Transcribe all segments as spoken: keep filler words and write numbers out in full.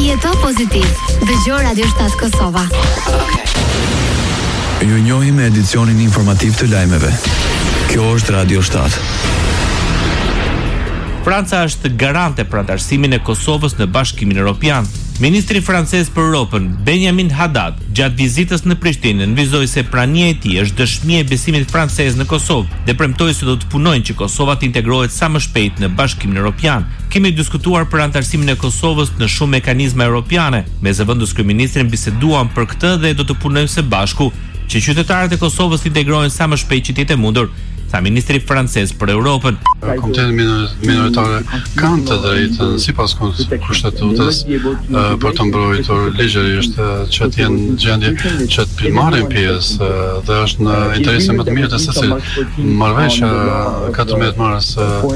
Jeto pozitiv. Dëgjoj Radio shtat Kosova. Ju njohim me edicionin informativ të lajmeve. Kjo është Radio shtat. Franca është garante për antarësimin e Kosovës në Bashkimin Evropian. Ministri francez për Europën, Benjamin Haddad, gjatë vizitës në Prishtinë, nënvizoi se prania e tij është dëshmi e besimit francez në Kosovë dhe premtoi se do të punojnë që Kosova të integrohet sa më shpejt në Bashkimin Evropian. Kemi diskutuar për antarësimin e Kosovës në shumë mekanizma europiane. Me zëvendës kryeministrin biseduam për këtë dhe do të punojmë së bashku që qytetarët e Kosovës të integrohen sa më shpejt që të jetë mundur, tha ministri francez për Europën. Komiteti minoritar kanë të drejtën sipas kushtetutës për të mbrojtur ligjërisht që të jenë gjendje që të marrin pjesë dhe është në interesin më të mirë të secilit. Marrëveshja katërmbëdhjetë mars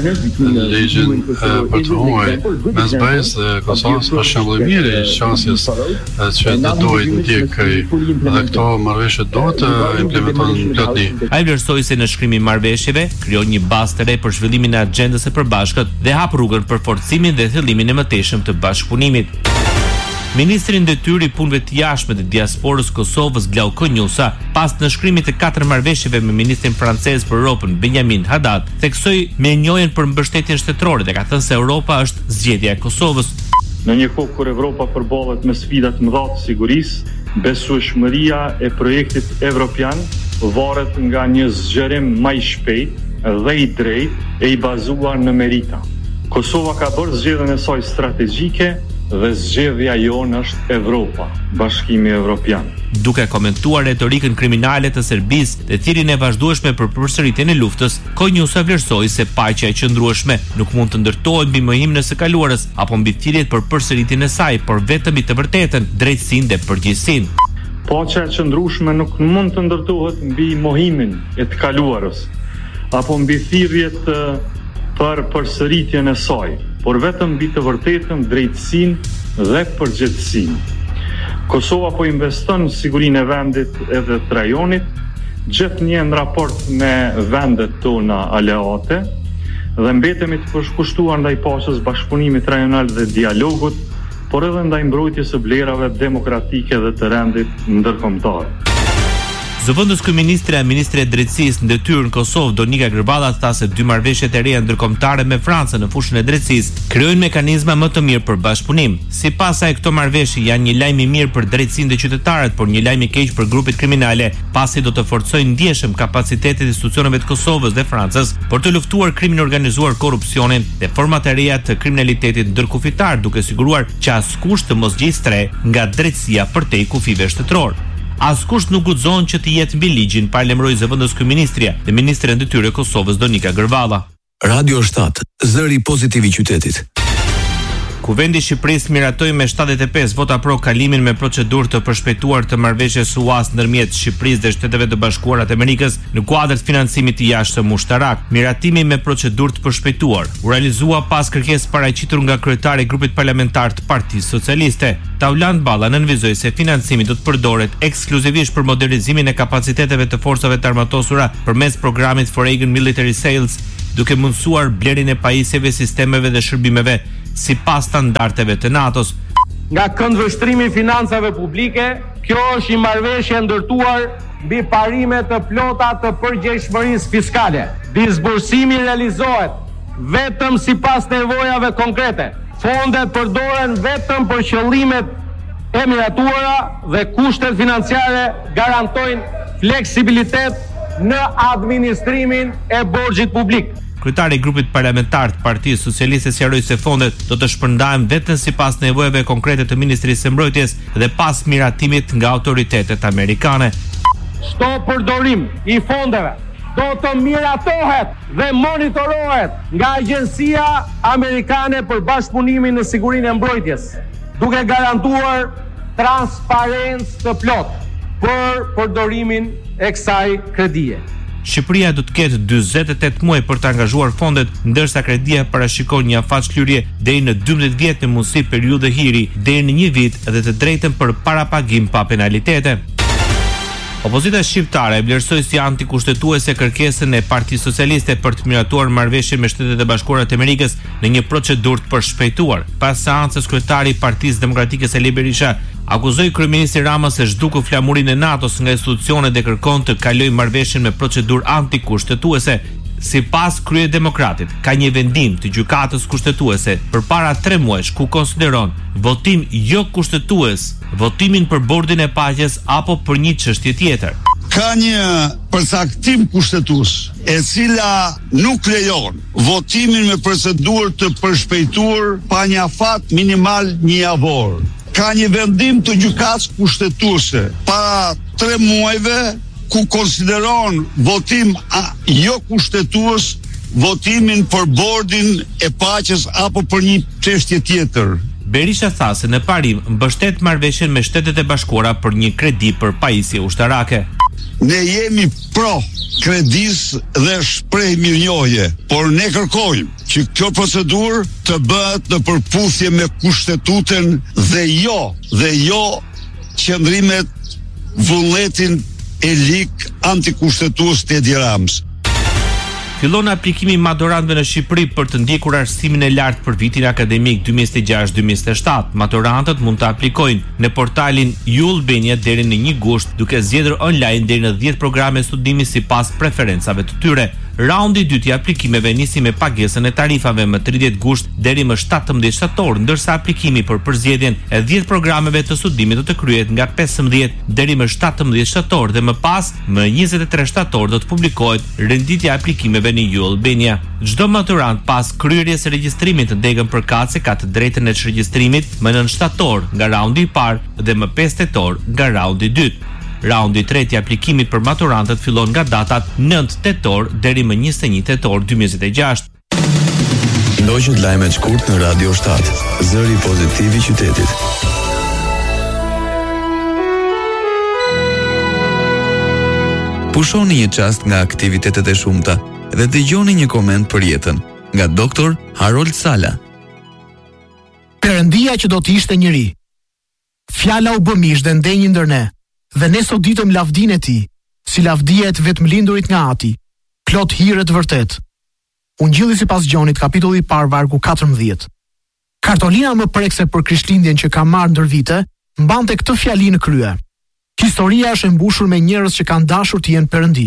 ligjin për të huaj mes B E-s dhe Kosovës është shembull i mirë i qasjes që ne duhet ndjekej dhe këto marrëveshje duhet të implementohen plotësisht. Ai vlerësoi se në shkrimin marrëveshjeve krijon një bazë të re për zhvillimin e agjendës së përbashkët dhe hap rrugën për forcimin dhe thillimin e mëtejshëm të bashkëpunimit. Ministri i detyrë i punëve të jashtme të diasporës Kosovës, Glauko Njusa, pas nënshkrimit të katër marrëveshjeve me ministrin francez për Europën, Benjamin Haddad, theksoi me njohjen për mbështetjen shtetërore dhe ka thënë se Europa është zgjedhja e Kosovës. Në një kohë kur Evropa përballet me sfida të mëdha të sigurisë, besueshmëria e projektit evropian varet nga një zgjerim më i shpejt dhe i drejtë e i bazuar në merita. Kosova ka bërë zgjedhjen e saj strategjike dhe zgjedhja jonë është Evropa, Bashkimi Evropian. Duke komentuar retorikën kriminale të Serbisë dhe thirrjen e vazhdueshme për përsëritjen e luftës, Konjusa vlerësoi se paqja e qëndrueshme nuk mund të ndërtohet mbi mohimin e së kaluarës apo mbi thirrjet për përsëritjen e saj, por vetëm mbi të vërtetën, drejtësinë dhe përgjegjësinë. Paqja e qëndrueshme nuk mund të ndërtohet mbi mohimin e të kaluarës apo mbi thirrjet për përsëritjen e saj, por vetëm mbi të vërtetën, drejtësinë dhe përgjegjësinë. Kosova po investon në sigurinë e vendit edhe të rajonit, gjithë një në raport me vendet tona aleate dhe mbetemi të përshkushtuar ndaj paqes, bashkëpunimit rajonal dhe dialogut, por edhe ndaj mbrojtjes së vlerave demokratike dhe të rendit ndërkombëtar. Zëvendës kryeministre e Ministrisë e Drejtësisë në detyrë në Kosovë, Donika Grballa, tha se dy marrëveshjet e reja ndërkombëtare me Francën në fushën e drejtësisë krijojnë mekanizma më të mirë për bashkëpunim. Sipas saj, këto marrëveshje janë një lajm i mirë për drejtësinë dhe qytetarët, por një lajm i keq për grupet kriminale, pasi do të forcojnë ndjeshëm kapacitetet e institucioneve të Kosovës dhe Francës për të luftuar krimin organizuar, korrupsionin dhe format e reja të kriminalitetit ndërkufitar, duke siguruar që askush të mos gjejë stre nga drejtësia përtej kufive shtetëror. Askush nuk guxon që të jetë mbi ligjin, parlemëroi zëvendës kryeministria dhe ministre e detyrë e Kosovës, Donika Grballa. Radio shtat, zëri pozitiv i qytetit. Kuvendi i Shqipërisë miratoi me shtatëdhjetë e pesë vota pro kalimin me procedurë të përshpejtuar të marrëveshjes U A S ndërmjet Shqipërisë dhe Shteteve të Bashkuara të Amerikës në kuadër të financimit të jashtëm ushtarak. Miratimi me procedurë të përshpejtuar u realizua pas kërkesë paraqitur nga kryetari i grupit parlamentar të Partisë Socialiste. Tauland Balla nënvizoi se financimi do të përdoret ekskluzivisht për modernizimin e kapaciteteve të forcave të armatosura përmes programit Foreign Military Sales, duke mundësuar blerjen e pajisjeve, sistemeve dhe shërbimeve sipas standardeve të NATO-s. Nga këndvështrimi i financave publike, kjo është një marrëveshje ndërtuar mbi parime të plota të përgjegjshmërisë fiskale. Disbursimi realizohet vetëm sipas nevojave konkrete. Fondet përdoren vetëm për qëllimet e miratuara dhe kushtet financiare garantojnë fleksibilitet në administrimin e borxhit publik. Kryetari i grupit parlamentar të Partisë Socialiste sqaroi se fondet do të shpërndahen vetëm sipas nevojave konkrete të Ministrisë së Mbrojtjes dhe pas miratimit nga autoritetet amerikane. Çdo përdorim i fondeve do të miratohet dhe monitorohet nga Agjencia Amerikane për Bashkëpunimin në Sigurinë e Mbrojtjes, duke garantuar transparencë të plotë për përdorimin e kësaj kredie. Shqipëria do të ketë dyzet e tetë muaj për të angazhuar fondet, ndërsa kredia parashikon një afaqshlyerje deri në dymbëdhjetë vjet në mundësi periudhë hiri deri në një vit dhe të drejtën për parapagim pa penalitete. Opozita shqiptare e vlerësoi si antikushtetuese kërkesën e Partisë Socialiste për të miratuar marrëveshjen me Shtetet e Bashkuara të Amerikës në një procedurë të përshpejtuar. Pas seancës, kryetari i Partisë Demokratike Sali Berisha akuzoi kryeministin Rama se zhduku flamurinë e NATO-s nga institucionet dhe kërkon të kalojë marrëveshjen me procedurë antikushtetuese. Sipas Kryedemokratit, ka një vendim të gjykatës kushtetuese përpara tre muajsh ku konsideron votim jo kushtetues, votimin për bordin e paqes apo për një çështje tjetër. Ka një përcaktim kushtetues e cila nuk lejon votimin me procedurë të përshpejtuar pa një afat minimal një javor. Ka një vendim të gjykatës kushtetuese para tre muajve ku konsideron votim a, jo kushtetues votimin për bordin e paqes apo për një çështje tjetër. Berisha tha se në parim mbështet marrëveshjen me Shtetet e Bashkuara për një kredi për pajisje ushtarake. Ne jemi pro kredis dhe shpreh mirënjohje, por ne kërkojmë që kjo procedurë të bëhet në përputhje me kushtetutën dhe jo, dhe jo qëndrimet vullnetin e lig antikushtetues të Edi Ramës. Fillon aplikimi maturantëve në Shqipëri për të ndjekur arsimin e lartë për vitin akademik dy mijë e gjashtë dy mijë e shtatë. Maturantët mund të aplikojnë në portalin U Albania deri në një gusht, duke zgjedhur online deri në dhjetë programe studimi sipas preferencave të tyre. Raundi i dytë i aplikimeve nisi me pagesën e tarifave më tridhjetë gusht deri më shtatëmbëdhjetë shtator, ndërsa aplikimi për përzgjedhjen e dhjetë programeve të studimit do të kryhet nga pesëmbëdhjetë deri më shtatëmbëdhjetë shtator dhe më pas më njëzet e tre shtator do të publikohet renditja e aplikimeve në U Albania. Çdo maturant pas kryerjes së regjistrimit të degën përkatëse ka të drejtën e çregjistrimit më nëntë shtator nga raundi i parë dhe më pesë tetor nga raundi i dytë. Raundi i tretë i aplikimit për maturantët fillon nga datat nëntë tetor deri më njëzet e një tetor dy mijë e gjashtë. Ndoqët lajmet shkurt në Radio shtat, zëri pozitiv i qytetit. Pushoni një çast nga aktivitetet e shumta dhe dëgjoni një koment për jetën nga doktor Harold Sala. Perëndia që do të ishte njëri. Fjala u bë mish dhe ndenjë ndër ne. Dhe ne sot ditëm lavdin e ti, si lavdia e të vetëm lindurit nga Ati, plot hire të vërtet. Ungjilli sipas Gjonit, kapitulli i parë, vargu katërmbëdhjetë. Kartolina më prekse për Krishtlindjen që ka marrë ndër vite, mbante këtë fjali në krye. Historia është e mbushur me njerëz që kanë dashur të jenë perëndi.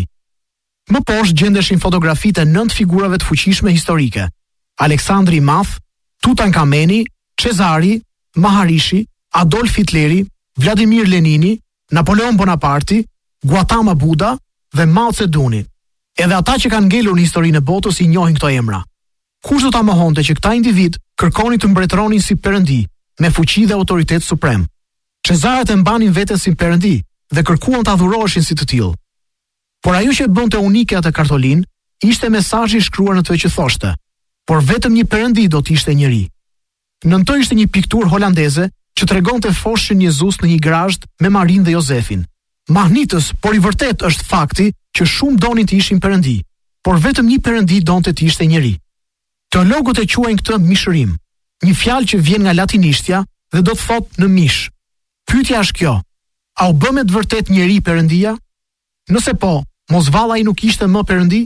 Më poshtë gjendeshin fotografitë e nëntë figurave të fuqishme historike: Aleksandri i Madh, Tutankameni, Cezari, Maharishi, Adolf Hitleri, Vladimir Lenini, Napoleon Bonaparte, Gautama Buddha dhe Mao Zedong. Edhe ata që kanë ngelur në historinë e botës i njohin këto emra. Kush do ta mohonte që këta individ kërkonin të mbretëronin si perëndi, me fuqi dhe autoritet suprem. Cezarët e mbanin veten si perëndi dhe kërkuan të adhuroheshin si të tillë. Por ajo që bënte unike atë kartolinë ishte mesazhi i shkruar në të që thoshte: por vetëm një perëndi do të ishte njeri. Nën to ishte një pikturë holandeze që tregonte foshën Jezus në një grazhd me Marin dhe Jozefin. Mahnitës, por i vërtet është fakti që shumë donin të ishin perëndi, por vetëm një perëndi donte të ishte njeri. Teologët e quajnë këtë mishërim, një fjalë që vjen nga latinishtja dhe do të thotë në mish. Pyetja është kjo: a u bë me të vërtet njeri perëndia? Nëse po, mos valla ai nuk ishte më perëndi?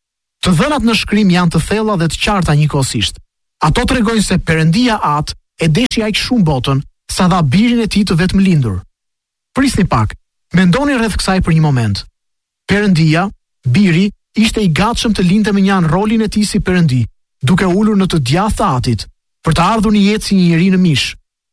Të dhënat në shkrim janë të thella dhe të qarta njëkohësisht. Ato tregojnë se perëndia atë e deshi aq shumë botën sa dha birin e tij të vetëm lindur. Prisni pak, mendoni rreth kësaj për një moment. Perëndia, biri, ishte i gatshëm të lindte me një anë rolin e tij si perëndi, duke ulur në të djathtë të Atit, për të ardhur një jetë si një njeri në mish.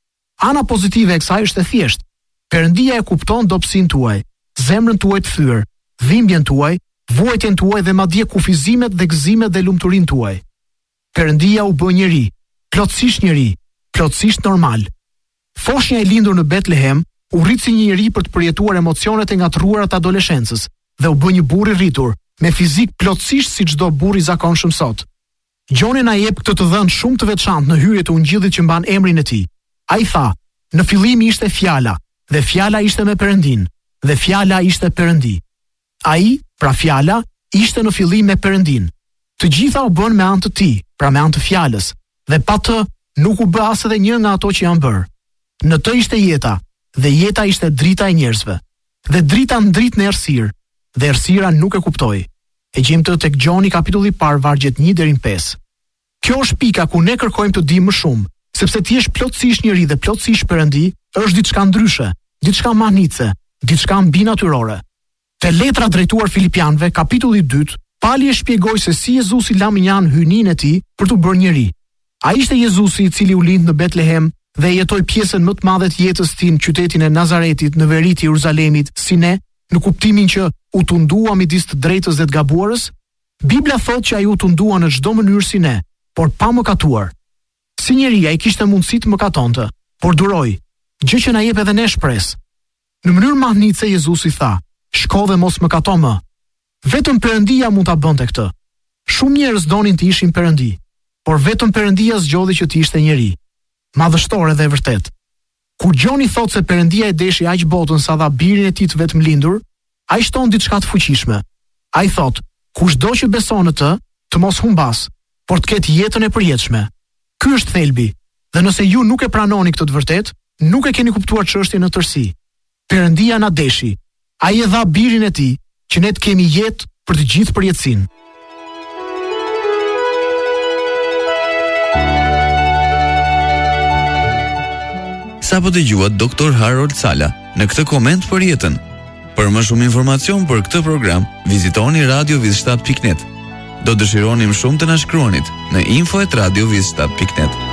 Ana pozitive e kësaj është e thjeshtë. Perëndia e kupton dobësinë tuaj, zemrën tuaj të thyer, dhimbjen tuaj, vuajtjen tuaj dhe madje kufizimet dhe gëzimet dhe lumturinë tuaj. Perëndia u bë njeri, plotësisht njeri, plotësisht normal. Foshnja e lindur në Betlehem u rrit si një njeri për të përjetuar emocionet e ngatruara të adoleshencës dhe u bë një burr i rritur, me fizik plotësisht si çdo burr i zakonshëm sot. Gjoni na jep këtë të dhënë shumë të veçantë në hyrje të ungjillit që mban emrin e tij. Ai tha: "Në fillim ishte fjala, dhe fjala ishte me Perëndin, dhe fjala ishte Perëndi." Ai, pra fjala, ishte në fillim me Perëndin. Të gjitha u bën me anë të tij, pra me anë të fjalës, dhe pa të nuk u bë as edhe një nga ato që janë bërë. Në të ishte jeta, dhe jeta ishte drita e njerëzve. Dhe drita ndrit në errësirë, dhe errësira nuk e kuptoi. E gjejmë të tek Gjoni kapitulli i parë vargjet një deri në pesë. Kjo është pika ku ne kërkojmë të dimë më shumë, sepse ti je plotësisht njeri dhe plotësisht Perëndi është diçka ndryshe, diçka mahnice, diçka mbinatyrore. Te letra drejtuar Filipianëve, kapitulli i dytë, Pali e shpjegoi se si Jezusi la minjan hyjninë e tij për të bërë njeri. Ai ishte Jezusi i cili u lind në Betlehem dhe jetoi pjesën më të madhe të jetës së tij në qytetin e Nazaretit në veri të Jeruzalemit, si ne, në kuptimin që u tundua midis të drejtës dhe të gabuarës. Bibla thotë që ai u tundua në çdo mënyrë si ne, por pa mëkatuar. Si njeri ai kishte mundësi të mëkatonte, por duroi, gjë që na jep edhe ne shpresë. Në mënyrë mahnice Jezusi tha: "Shko dhe mos mëkato më." Vetëm Perëndia mund ta bënte këtë. Shumë njerëz donin të ishin Perëndi, por vetëm Perëndia zgjodhi që të ishte njeri. Madhështore dhe e vërtet. Kur Gjoni thotë se Perëndia e deshi aq botën sa dha birin e tij të vetëm lindur, ai shton diçka të fuqishme. Ai thotë: "Kushdo që beson në të, të mos humbas, por të ketë jetën e përjetshme." Ky është thelbi. Dhe nëse ju nuk e pranoni këtë të vërtet, nuk e keni kuptuar çështjen në tërësi. Perëndia na deshi. Ai e dha birin e tij që ne të kemi jetë për të gjithë përjetësinë. Sa po dëgjuat doktor Harold Sala në këtë koment për jetën. Për më shumë informacion për këtë program, vizitoni radio viz shtat pikë net. Do dëshironim shumë të na shkruanit në info at radio viz shtat pikë net.